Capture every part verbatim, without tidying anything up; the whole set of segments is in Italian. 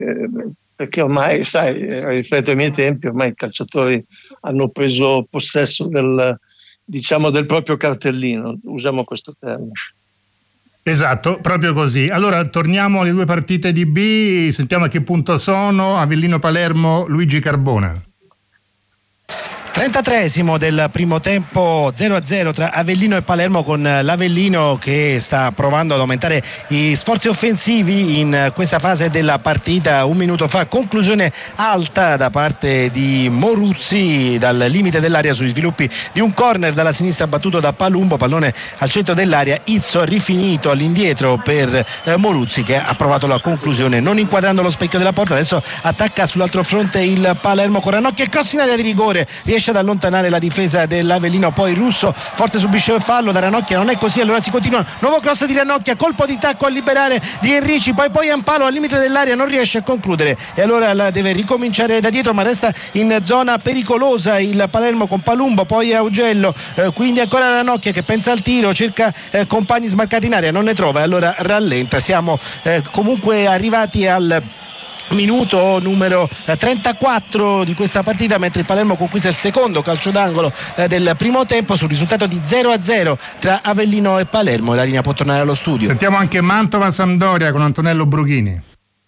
eh, perché ormai, sai, rispetto ai miei tempi, ormai i calciatori hanno preso possesso del, diciamo, del proprio cartellino, usiamo questo termine. Esatto, proprio così. Allora torniamo alle due partite di B, sentiamo a che punto sono. Avellino Palermo, Luigi Carbone. trentatreesimo del primo tempo, zero a zero tra Avellino e Palermo, con l'Avellino che sta provando ad aumentare gli sforzi offensivi in questa fase della partita. Un minuto fa conclusione alta da parte di Moruzzi dal limite dell'area sui sviluppi di un corner dalla sinistra battuto da Palumbo, pallone al centro dell'area, Izzo rifinito all'indietro per eh, Moruzzi che ha provato la conclusione non inquadrando lo specchio della porta. Adesso attacca sull'altro fronte il Palermo con Ranocchia, cross in area di rigore, riesce ad allontanare la difesa dell'Avellino, poi Russo forse subisce il fallo da Ranocchia, non è così, allora si continua, nuovo cross di Ranocchia, colpo di tacco a liberare di Enrici, poi poi Ampalo al limite dell'area, non riesce a concludere e allora la deve ricominciare da dietro, ma resta in zona pericolosa il Palermo con Palumbo, poi Augello, eh, quindi ancora Ranocchia che pensa al tiro, cerca eh, compagni smarcati in area, non ne trova e allora rallenta. Siamo eh, comunque arrivati al minuto numero trentaquattro di questa partita, mentre il Palermo conquista il secondo calcio d'angolo eh, del primo tempo sul risultato di zero a zero tra Avellino e Palermo. La linea può tornare allo studio. Sentiamo anche Mantova-Sampdoria con Antonello Brughini.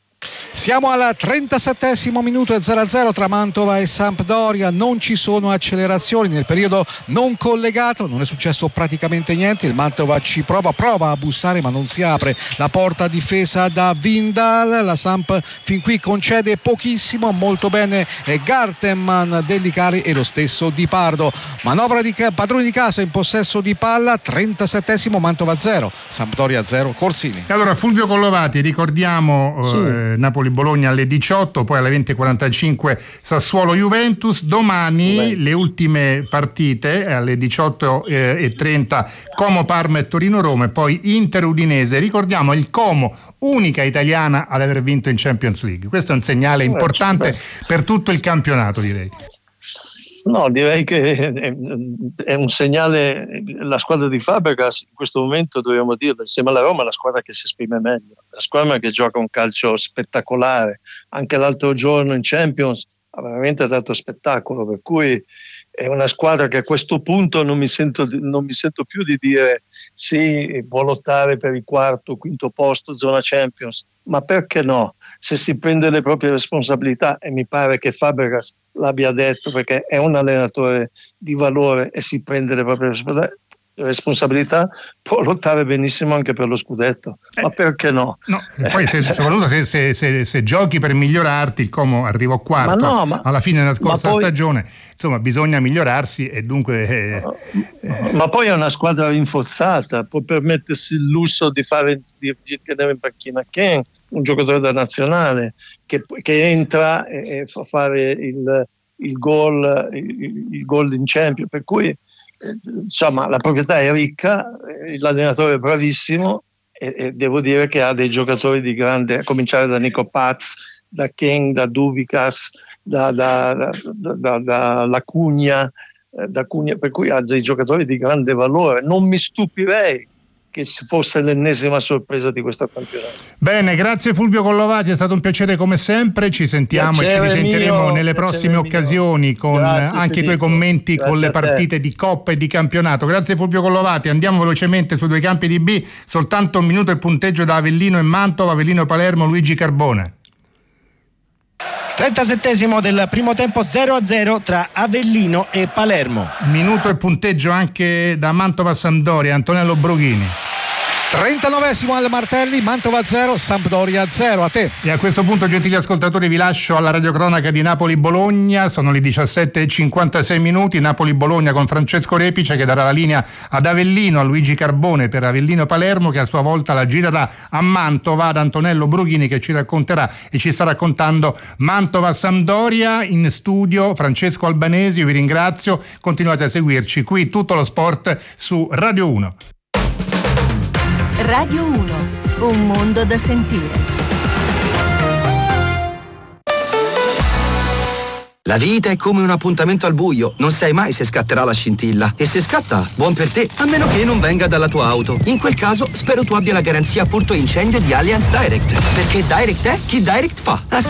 Siamo al trentasettesimo minuto e zero a zero tra Mantova e Sampdoria, non ci sono accelerazioni nel periodo non collegato, non è successo praticamente niente, il Mantova ci prova, prova a bussare ma non si apre la porta difesa da Vindal, la Samp fin qui concede pochissimo, molto bene Gartenman, Dellicari e lo stesso Di Pardo. Manovra di padroni di casa in possesso di palla, trentasettesimo, Mantova zero, Sampdoria zero, Corsini. E allora Fulvio Collovati, ricordiamo sì. eh, Napoli-Bologna alle diciotto, poi alle venti e quarantacinque Sassuolo-Juventus. Domani Beh. le ultime partite alle diciotto e trenta Como-Parma e Torino-Roma e poi Inter-Udinese. Ricordiamo il Como, unica italiana ad aver vinto in Champions League. Questo è un segnale importante Beh. per tutto il campionato, direi. No, direi che è un segnale. La squadra di Fabregas in questo momento, dobbiamo dirlo, insieme alla Roma è la squadra che si esprime meglio, la squadra che gioca un calcio spettacolare. Anche l'altro giorno in Champions ha veramente dato spettacolo, per cui è una squadra che a questo punto non mi sento, non mi sento più di dire sì, può lottare per il quarto, quinto posto, zona Champions, ma perché no? Se si prende le proprie responsabilità, e mi pare che Fabregas l'abbia detto, perché è un allenatore di valore e si prende le proprie responsabilità, può lottare benissimo anche per lo scudetto, eh, ma perché no? no e poi se, soprattutto se, se, se, se giochi per migliorarti, il Como arriva quarto ma no, ma, alla fine della scorsa poi, stagione, insomma bisogna migliorarsi e dunque eh, eh. ma poi è una squadra rinforzata, può permettersi il lusso di fare di, di tenere in panchina Ken, un giocatore da nazionale che, che entra e, e fa fare il, il gol il, il gol in Champions, per cui eh, insomma la proprietà è ricca, eh, l'allenatore è bravissimo e, e devo dire che ha dei giocatori di grande, a cominciare da Nico Paz, da Ken, da Dubicas, da, da, da, da, da Lacugna, eh, da Cugna, per cui ha dei giocatori di grande valore. Non mi stupirei che fosse l'ennesima sorpresa di questo campionato. Bene, grazie Fulvio Collovati, è stato un piacere come sempre, ci sentiamo piacere e ci risentiremo mio, nelle prossime occasioni mio. con grazie, anche i tuoi commenti grazie con le partite di Coppa e di campionato. Grazie Fulvio Collovati, andiamo velocemente sui due campi di B, soltanto un minuto e punteggio da Avellino e Mantova, Avellino Palermo, Luigi Carbone. trentasettesimo del primo tempo, zero a zero tra Avellino e Palermo. Minuto e punteggio anche da Mantova-Sampdoria, Antonello Brughini. trentanovesimo al Martelli, Mantova zero, Sampdoria zero. A te. E a questo punto, gentili ascoltatori, vi lascio alla radiocronaca di Napoli-Bologna. Sono le diciassette e cinquantasei minuti. Napoli-Bologna con Francesco Repice che darà la linea ad Avellino, a Luigi Carbone per Avellino-Palermo, che a sua volta la girerà a Mantova ad Antonello Brughini, che ci racconterà e ci sta raccontando Mantova-Sampdoria. In studio Francesco Albanesi, io vi ringrazio, continuate a seguirci qui, tutto lo sport su Radio uno. Radio uno, un mondo da sentire. La vita è come un appuntamento al buio, non sai mai se scatterà la scintilla. E se scatta, buon per te, a meno che non venga dalla tua auto. In quel caso, spero tu abbia la garanzia furto incendio di Allianz Direct. Perché Direct è chi Direct fa. Ah,